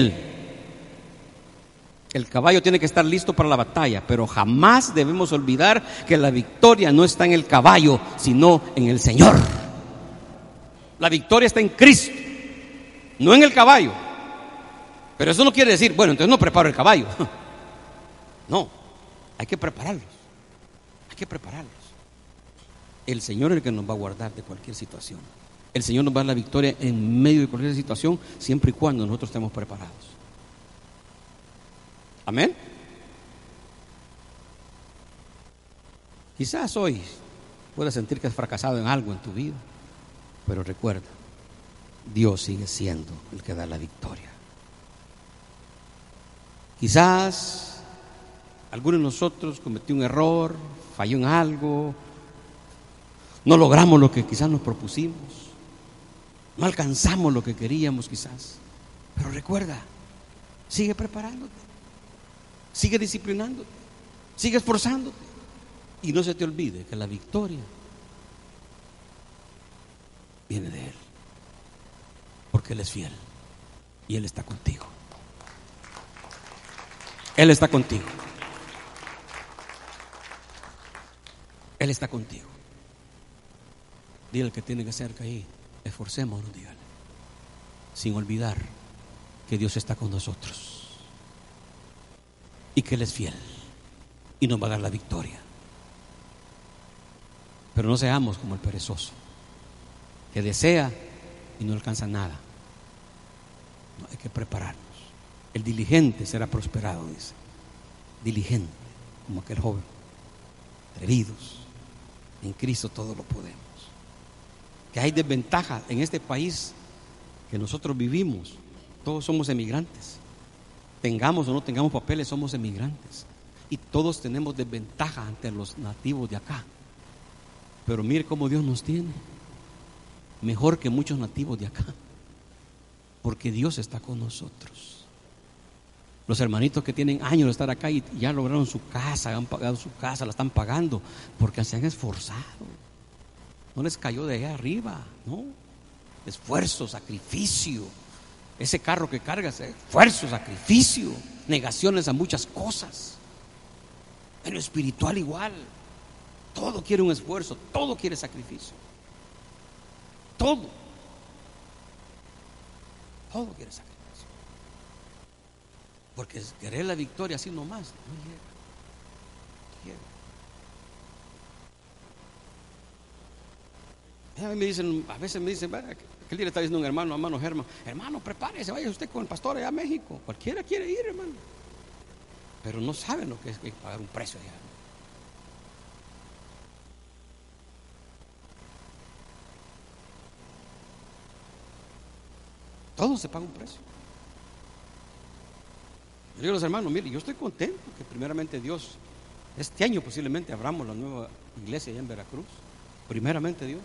El caballo tiene que estar listo para la batalla, pero jamás debemos olvidar que la victoria no está en el caballo, sino en el Señor. La victoria está en Cristo, no en el caballo. Pero eso no quiere decir, bueno, entonces no preparo el caballo. No, hay que prepararlos. Hay que prepararlos. El Señor es el que nos va a guardar de cualquier situación. El Señor nos va a dar la victoria en medio de cualquier situación, siempre y cuando nosotros estemos preparados. Amén. Quizás hoy puedas sentir que has fracasado en algo en tu vida, pero recuerda, Dios sigue siendo el que da la victoria. Quizás alguno de nosotros cometió un error, falló en algo, no logramos lo que quizás nos propusimos, no alcanzamos lo que queríamos quizás, pero recuerda, sigue preparándote, sigue disciplinándote, sigue esforzándote y no se te olvide que la victoria viene de Él, porque Él es fiel y Él está contigo. Él está contigo. Él está contigo. Dile al que tiene que cerca ahí, esforcémonos, dígale, sin olvidar que Dios está con nosotros y que Él es fiel y nos va a dar la victoria. Pero no seamos como el perezoso, que desea y no alcanza nada. No, hay que prepararnos. El diligente será prosperado, dice. Diligente, como aquel joven. Atrevidos. En Cristo todo lo podemos. Que hay desventaja en este país que nosotros vivimos. Todos somos emigrantes. Tengamos o no tengamos papeles, somos emigrantes. Y todos tenemos desventaja ante los nativos de acá. Pero mire cómo Dios nos tiene. Mejor que muchos nativos de acá. Porque Dios está con nosotros. Los hermanitos que tienen años de estar acá y ya lograron su casa, han pagado su casa, la están pagando porque se han esforzado. No les cayó de allá arriba, no. Esfuerzo, sacrificio. Ese carro que cargas, esfuerzo, sacrificio, negaciones a muchas cosas. En lo espiritual igual. Todo quiere un esfuerzo, todo quiere sacrificio. Todo quiere sacrificio. Porque querer la victoria así nomás no llega. A veces me dicen, aquel día le está diciendo un hermano Germán, hermano, prepárese, vaya usted con el pastor allá a México. Cualquiera quiere ir, hermano. Pero no saben lo que es pagar un precio allá. Todo se paga un precio. Yo digo a los hermanos, mire, yo estoy contento que primeramente Dios, este año posiblemente abramos la nueva iglesia allá en Veracruz. Primeramente Dios.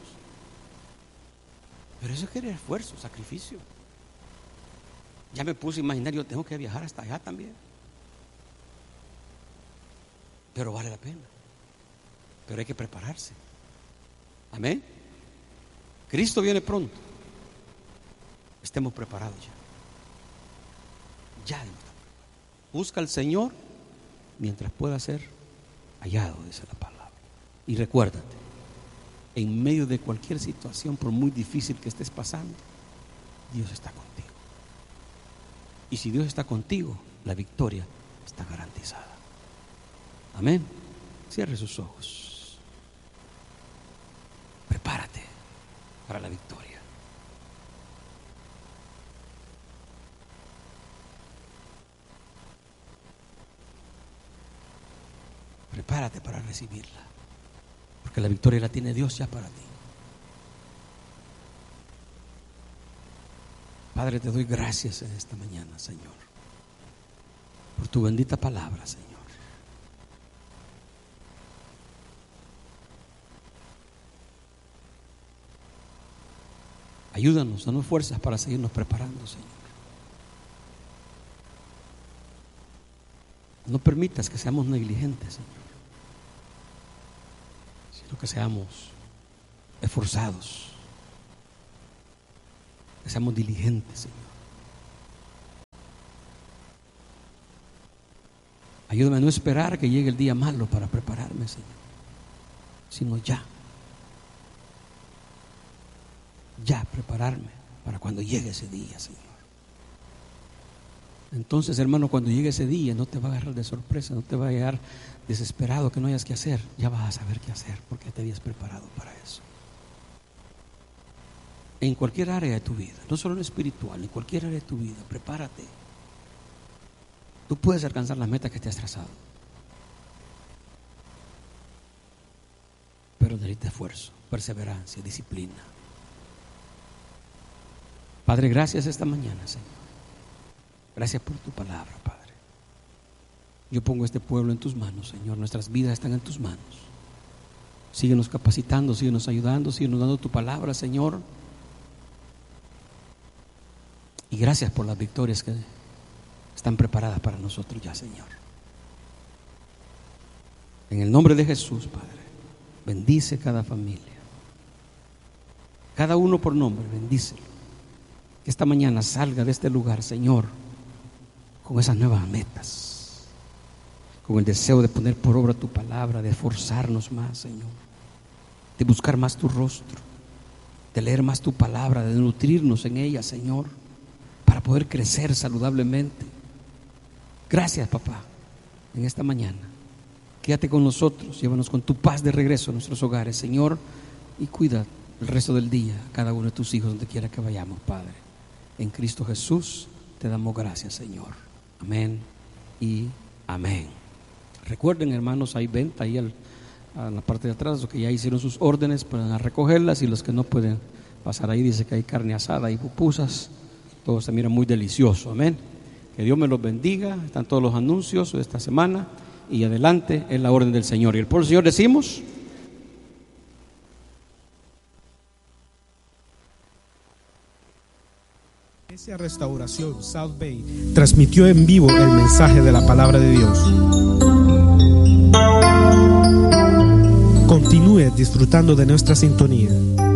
Pero eso quiere esfuerzo, sacrificio. Ya me puse a imaginar, yo tengo que viajar hasta allá también. Pero vale la pena. Pero hay que prepararse. Amén. Cristo viene pronto. Estemos preparados ya. Busca al Señor mientras pueda ser hallado, dice la palabra. Y recuérdate, en medio de cualquier situación, por muy difícil que estés pasando, Dios está contigo. Y si Dios está contigo, la victoria está garantizada. Amén. Cierre sus ojos. Prepárate para la victoria. Prepárate para recibirla, porque la victoria la tiene Dios ya para ti. Padre, te doy gracias en esta mañana, Señor, por tu bendita palabra, Señor. Ayúdanos, danos fuerzas para seguirnos preparando, Señor. No permitas que seamos negligentes, Señor, sino que seamos esforzados, que seamos diligentes, Señor. Ayúdame a no esperar que llegue el día malo para prepararme, Señor, sino ya prepararme para cuando llegue ese día, Señor. Entonces, hermano, cuando llegue ese día no te va a agarrar de sorpresa, no te va a llegar desesperado que no hayas que hacer. Ya vas a saber qué hacer porque te habías preparado para eso. En cualquier área de tu vida, no solo en lo espiritual, en cualquier área de tu vida, prepárate. Tú puedes alcanzar las metas que te has trazado, pero necesitas esfuerzo, perseverancia, disciplina. Padre, gracias esta mañana, Señor. Gracias por tu palabra, Padre. Yo pongo este pueblo en tus manos, Señor. Nuestras vidas están en tus manos. Síguenos capacitando, síguenos ayudando, síguenos dando tu palabra, Señor. Y gracias por las victorias que están preparadas para nosotros ya, Señor. En el nombre de Jesús, Padre, bendice cada familia. Cada uno por nombre, bendícelo. Que esta mañana salga de este lugar, Señor, con esas nuevas metas, con el deseo de poner por obra tu palabra, de esforzarnos más, Señor, de buscar más tu rostro, de leer más tu palabra, de nutrirnos en ella, Señor, para poder crecer saludablemente. Gracias, papá, en esta mañana. Quédate con nosotros, llévanos con tu paz de regreso a nuestros hogares, Señor, y cuida el resto del día a cada uno de tus hijos donde quiera que vayamos, Padre. En Cristo Jesús te damos gracias, Señor. Amén y amén. Recuerden, hermanos, hay venta ahí a la parte de atrás. Los que ya hicieron sus órdenes pueden recogerlas, y los que no pueden pasar ahí, dice que hay carne asada y pupusas. Todo se mira muy delicioso. Amén. Que Dios me los bendiga. Están todos los anuncios de esta semana y adelante en la orden del Señor. Y el pueblo del Señor decimos: Iglesia Restauración South Bay transmitió en vivo el mensaje de la palabra de Dios. Continúe disfrutando de nuestra sintonía.